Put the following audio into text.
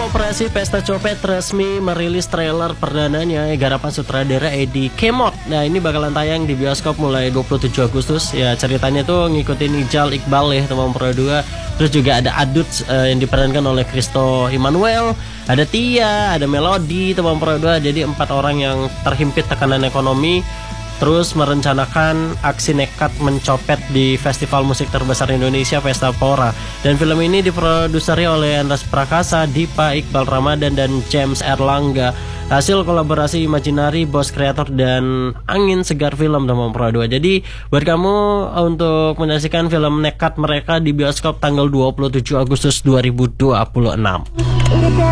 Operasi Pesta Copet resmi merilis trailer perdananya garapan sutradara Eddie Kemot. Nah, ini bakalan tayang di bioskop mulai 27 Agustus. Ya, ceritanya tuh ngikutin Ijal Iqbal ya, teman Pro 2. Terus juga ada Adut yang diperankan oleh Christo Immanuel, ada Tia, ada Melody, teman Pro 2. Jadi 4 orang yang terhimpit tekanan ekonomi terus merencanakan aksi nekat mencopet di festival musik terbesar Indonesia, Pesta Pora. Dan film ini diproduseri oleh Andras Prakasa, Dipa, Iqbal Ramadan, dan James Erlangga. Hasil kolaborasi Imaginary, Bos Kreator, dan Angin Segar Film teman Pro 2. Jadi buat kamu untuk menyaksikan film nekat mereka di bioskop tanggal 27 Agustus 2026.